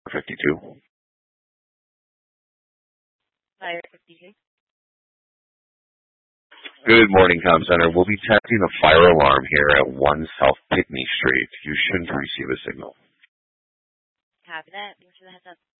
52. Fire 52. Good morning, Com Center. We'll be testing a fire alarm here at 1 South Pickney Street. You shouldn't receive a signal. Copy that. Thanks for the heads up.